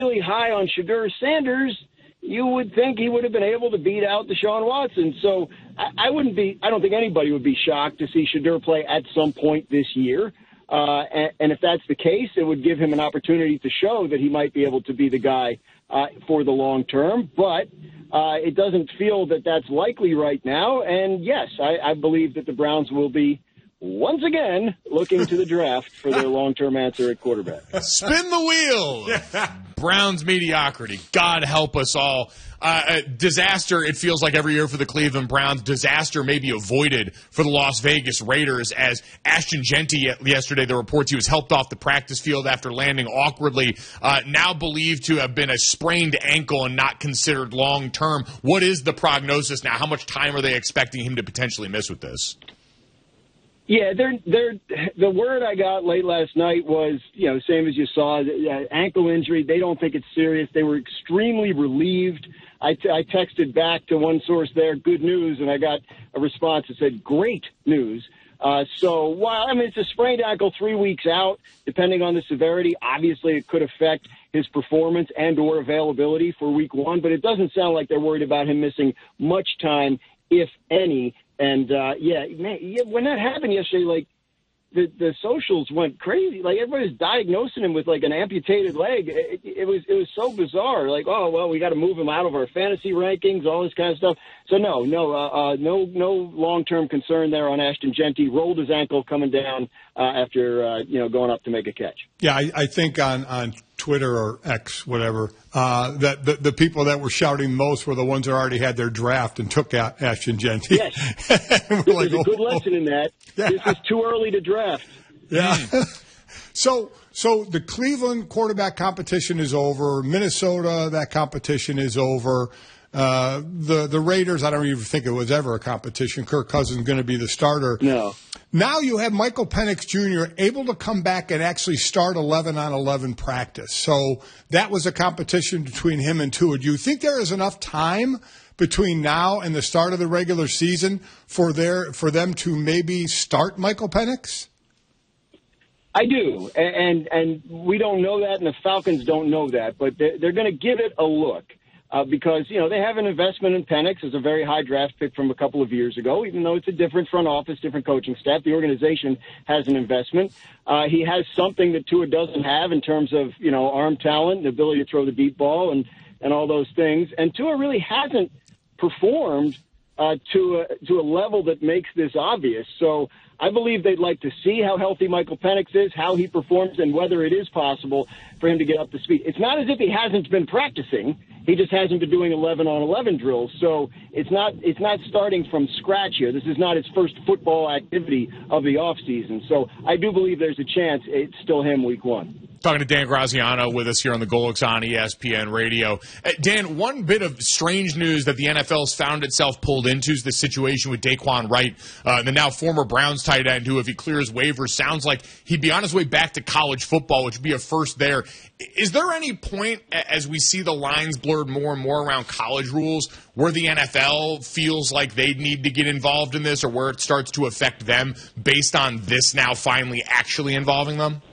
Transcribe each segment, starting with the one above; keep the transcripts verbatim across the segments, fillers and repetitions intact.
really high on Shedeur Sanders, you would think he would have been able to beat out Deshaun Watson. So I, I wouldn't be, I don't think anybody would be shocked to see Shedeur play at some point this year. Uh, and, and if that's the case, it would give him an opportunity to show that he might be able to be the guy uh, for the long term. But uh, it doesn't feel that that's likely right now. And yes, I, I believe that the Browns will be once again looking to the draft for their long-term answer at quarterback. Spin the wheel. Browns mediocrity. God help us all. Uh, disaster, it feels like every year for the Cleveland Browns. Disaster may be avoided for the Las Vegas Raiders as Ashton Jeanty yesterday, the reports he was helped off the practice field after landing awkwardly, uh, now believed to have been a sprained ankle and not considered long-term. What is the prognosis now? How much time are they expecting him to potentially miss with this? Yeah, they're, they're, the word I got late last night was, you know, same as you saw, uh, ankle injury. They don't think it's serious. They were extremely relieved. I, t- I texted back to one source there, good news, and I got a response that said, great news. Uh, so, while, I mean, it's a sprained ankle three weeks out, depending on the severity. Obviously, it could affect his performance and or availability for week one, but it doesn't sound like they're worried about him missing much time, if any. And, uh, yeah, man, yeah, when that happened yesterday, like, the, the socials went crazy. Like, everybody was diagnosing him with, like, an amputated leg. It, it was it was so bizarre. Like, oh, well, we got to move him out of our fantasy rankings, all this kind of stuff. So, no, no, uh, uh, no no long-term concern there on Ashton Jeanty. Rolled his ankle coming down uh, after, uh, you know, going up to make a catch. Yeah, I, I think on, on Twitter or X, whatever, uh, that the, the people that were shouting most were the ones that already had their draft and took out Ashton Jeanty. Yes. There's like, a good oh, lesson in that. Yeah. This is too early to draft. Yeah. so so the Cleveland quarterback competition is over. Minnesota, that competition is over. Uh, the the Raiders, I don't even think it was ever a competition. Kirk Cousins is going to be the starter. No. Now you have Michael Penix Junior able to come back and actually start eleven on eleven practice. So that was a competition between him and Tua. Do you think there is enough time between now and the start of the regular season for their for them to maybe start Michael Penix? I do, and and we don't know that, and the Falcons don't know that, but they're, they're going to give it a look. Uh, because, you know, they have an investment in Penix as a very high draft pick from a couple of years ago, even though it's a different front office, different coaching staff. The organization has an investment. Uh, he has something that Tua doesn't have in terms of, you know, arm talent, the ability to throw the deep ball and, and all those things. And Tua really hasn't performed uh, to, a, to a level that makes this obvious. So I believe they'd like to see how healthy Michael Penix is, how he performs, and whether it is possible for him to get up to speed. It's not as if he hasn't been practicing. He just hasn't been doing eleven on eleven drills. So it's not it's not starting from scratch here. This is not his first football activity of the offseason. So I do believe there's a chance it's still him week one. Talking to Dan Graziano with us here on the Golics on E S P N Radio. Uh, Dan, one bit of strange news that the N F L's found itself pulled into is the situation with Daquan Wright, uh, the now former Browns tight end, who, if he clears waivers, sounds like he'd be on his way back to college football, which would be a first there. Is there any point, as we see the lines blurred more and more around college rules, where the N F L feels like they need to get involved in this, or where it starts to affect them based on this now finally actually involving them?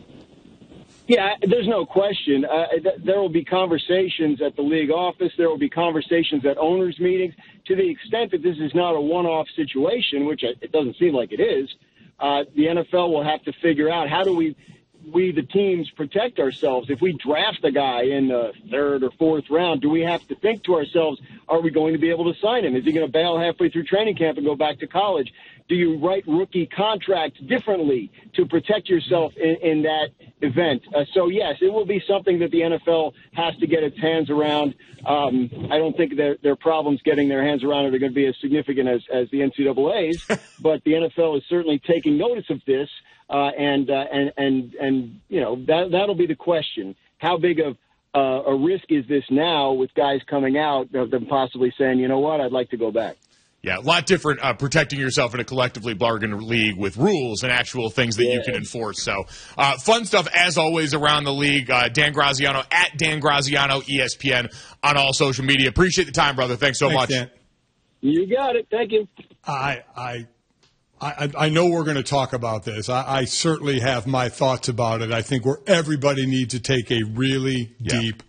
Yeah, there's no question. Uh, th- there will be conversations at the league office. There will be conversations at owners' meetings. To the extent that this is not a one-off situation, which it doesn't seem like it is, uh, the N F L will have to figure out how do we, we the teams, protect ourselves. If we draft a guy in the third or fourth round, do we have to think to ourselves, are we going to be able to sign him? Is he going to bail halfway through training camp and go back to college? Do you write rookie contracts differently to protect yourself in, in that event? Uh, so, yes, it will be something that the N F L has to get its hands around. Um, I don't think their, their problems getting their hands around it are going to be as significant as, as the N C double A's, but the N F L is certainly taking notice of this, uh, and, uh, and, and, and, you know, that, that'll be the question. How big of uh, a risk is this now with guys coming out of them possibly saying, you know what, I'd like to go back? Yeah, a lot different uh, protecting yourself in a collectively bargained league with rules and actual things that yeah. you can enforce. So uh, fun stuff, as always, around the league. Uh, Dan Graziano, at Dan Graziano, E S P N, on all social media. Appreciate the time, brother. Thanks so Thanks, much. Dan. You got it. Thank you. I I I, I know we're going to talk about this. I, I certainly have my thoughts about it. I think where everybody needs to take a really yeah. deep